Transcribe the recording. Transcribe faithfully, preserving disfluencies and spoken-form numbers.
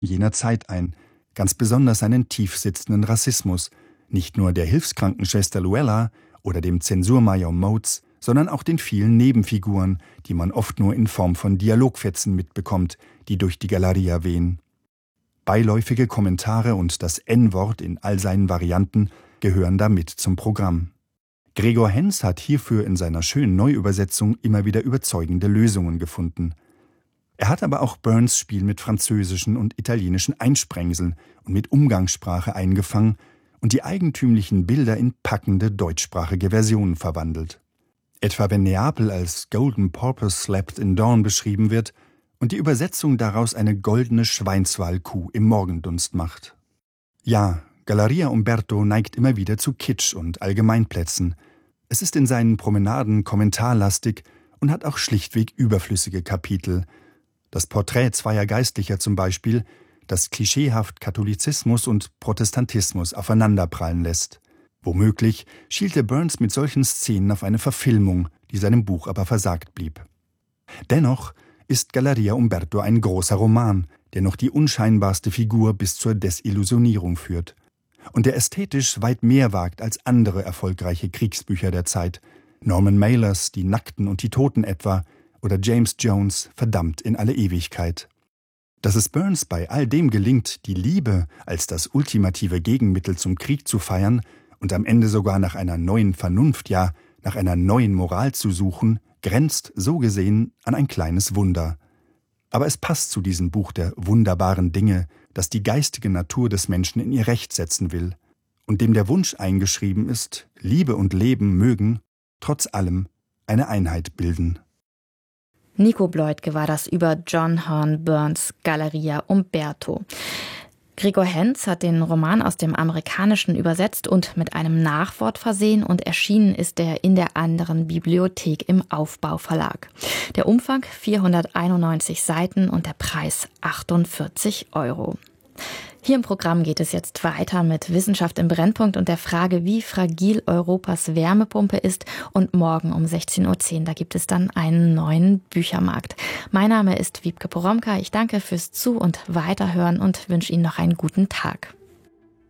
jener Zeit ein, ganz besonders seinen tief sitzenden Rassismus, nicht nur der Hilfskrankenschwester Luella oder dem Zensurmajor Motes, sondern auch den vielen Nebenfiguren, die man oft nur in Form von Dialogfetzen mitbekommt, die durch die Galeria wehen. Beiläufige Kommentare und das En-Wort in all seinen Varianten gehören damit zum Programm. Gregor Henz hat hierfür in seiner schönen Neuübersetzung immer wieder überzeugende Lösungen gefunden. Er hat aber auch Burns' Spiel mit französischen und italienischen Einsprengseln und mit Umgangssprache eingefangen und die eigentümlichen Bilder in packende deutschsprachige Versionen verwandelt. Etwa wenn Neapel als Golden Porpoise Slept in Dawn beschrieben wird und die Übersetzung daraus eine goldene Schweinswalkuh im Morgendunst macht. Ja, Galleria Umberto neigt immer wieder zu Kitsch und Allgemeinplätzen. Es ist in seinen Promenaden kommentarlastig und hat auch schlichtweg überflüssige Kapitel. Das Porträt zweier Geistlicher zum Beispiel, das klischeehaft Katholizismus und Protestantismus aufeinanderprallen lässt. Womöglich schielte Burns mit solchen Szenen auf eine Verfilmung, die seinem Buch aber versagt blieb. Dennoch ist Galleria Umberto ein großer Roman, der noch die unscheinbarste Figur bis zur Desillusionierung führt und der ästhetisch weit mehr wagt als andere erfolgreiche Kriegsbücher der Zeit, Norman Mailers Die Nackten und die Toten etwa oder James Jones Verdammt in alle Ewigkeit. Dass es Burns bei all dem gelingt, die Liebe als das ultimative Gegenmittel zum Krieg zu feiern und am Ende sogar nach einer neuen Vernunft, ja, nach einer neuen Moral zu suchen, grenzt so gesehen an ein kleines Wunder. Aber es passt zu diesem Buch der wunderbaren Dinge, das die geistige Natur des Menschen in ihr Recht setzen will und dem der Wunsch eingeschrieben ist, Liebe und Leben mögen, trotz allem, eine Einheit bilden. Nico Bleutke war das über John Horne Burns' Galleria Umberto. Gregor Henz hat den Roman aus dem Amerikanischen übersetzt und mit einem Nachwort versehen und erschienen ist er in der anderen Bibliothek im Aufbau Verlag. Der Umfang vierhunderteinundneunzig Seiten und der Preis achtundvierzig Euro. Hier im Programm geht es jetzt weiter mit Wissenschaft im Brennpunkt und der Frage, wie fragil Europas Wärmepumpe ist. Und morgen um sechzehn Uhr zehn, da gibt es dann einen neuen Büchermarkt. Mein Name ist Wiebke Poromka. Ich danke fürs Zu- und Weiterhören und wünsche Ihnen noch einen guten Tag.